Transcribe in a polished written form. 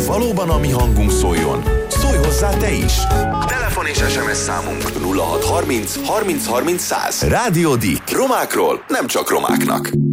valóban a mi hangunk szóljon, szólj hozzá te is! Telefon és SMS számunk 0630 30 30 100. Rádió Dick. Romákról nem csak romáknak.